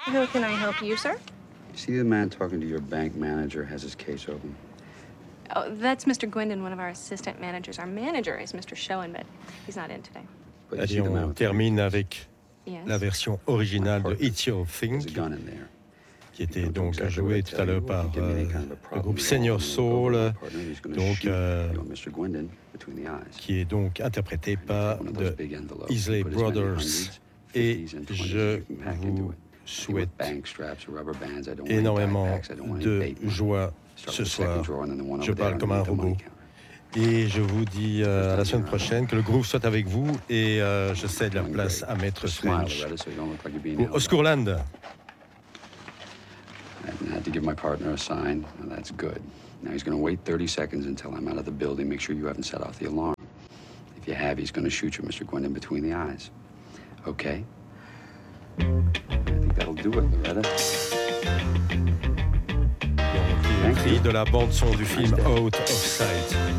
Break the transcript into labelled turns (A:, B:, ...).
A: How can I help you, sir?
B: See the man talking to your bank manager has his case open?
A: Oh, that's Mr. Gwendon, one of our assistant managers. Our manager is Mr. Schoen, but he's not in today.
B: But you
C: Allez,
B: see the man
C: on
B: with the
C: termine avec
A: Yes.
C: la version originale de It's Your
B: There's
C: Thing,
B: a gun in there.
C: qui était donc jouée tout à l'heure par le groupe Senior Soul, donc, qui est donc interprété par The Isley Brothers. Et je vous souhaite énormément de joie ce soir. Je parle comme un robot. Et je vous dis à la semaine prochaine, que le groove soit avec vous, et je cède la place à Maître French pour Oscourland.
B: I had to give my partner a sign. Well, that's good. Now he's going to wait 30 seconds until I'm out of the building. Make sure you haven't set off the alarm. If you have, he's going to shoot you, Mr. Gwendon, between the eyes. Okay? I think that'll do it, Loretta.
C: Donc, il est pris de la bande-son du film Out of Sight.